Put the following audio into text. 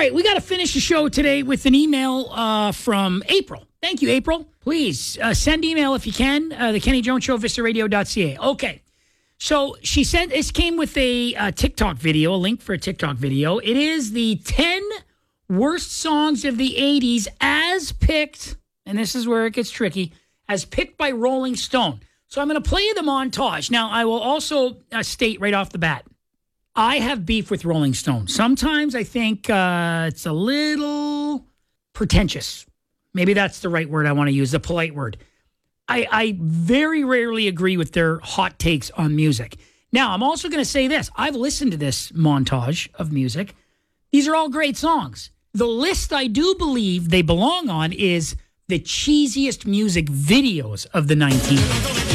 right, we got to finish the show today with an email from April. Thank you, April. Please send email if you can. The Kenny Jones Show, vistaradio.ca. Okay. So she said this came with a TikTok video, a link for a TikTok video. It is the 10 worst songs of the 80s as picked, and this is where it gets tricky, as picked by Rolling Stone. So I'm going to play the montage. Now, I will also state right off the bat, I have beef with Rolling Stone. Sometimes I think it's a little pretentious. Maybe that's the right word I want to use, the polite word. I very rarely agree with their hot takes on music. Now, I'm also going to say this. I've listened to this montage of music. These are all great songs. The list I do believe they belong on is the cheesiest music videos of the 1980s.